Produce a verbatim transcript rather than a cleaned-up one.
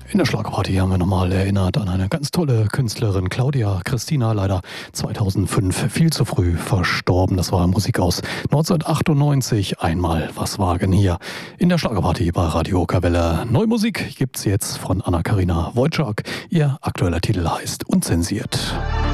In der Schlagerparty haben wir nochmal erinnert an eine ganz tolle Künstlerin, Claudia Christina, leider zweitausendfünf viel zu früh verstorben. Das war Musik aus neunzehnhundertachtundneunzig. Einmal was wagen hier in der Schlagerparty bei Radio Kavelle. Neue Musik gibt's jetzt von Anna-Karina Wojcik. Ihr aktueller Titel heißt Unzensiert.